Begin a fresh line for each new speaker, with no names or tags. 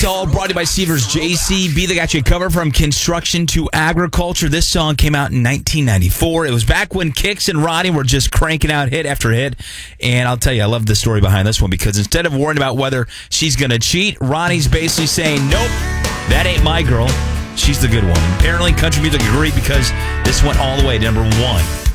All brought to you by Seavers JCB. They got you covered from construction to agriculture. This song came out in 1994. It was back when Kix and Ronnie were just cranking out hit after hit. And I'll tell you, I love the story behind this one because instead of worrying about whether she's going to cheat, Ronnie's basically saying, nope, that ain't my girl. She's the good one. Apparently, country music agreed because this went all the way to number 1.